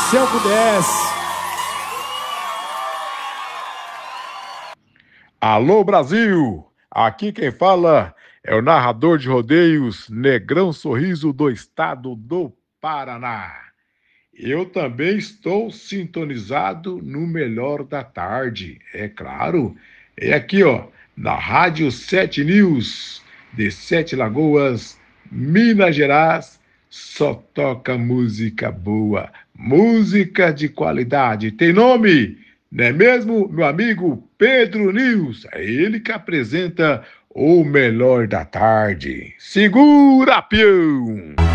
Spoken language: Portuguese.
Se eu pudesse. Alô, Brasil! Aqui quem fala é o narrador de rodeios Negrão Sorriso do estado do Paraná. Eu também estou sintonizado no Melhor da Tarde, é claro. É aqui, ó, na Rádio 7 News, de Sete Lagoas, Minas Gerais. Só toca música boa, música de qualidade. Tem nome, não é mesmo, meu amigo Pedro News? É ele que apresenta o Melhor da Tarde. Segura, peão!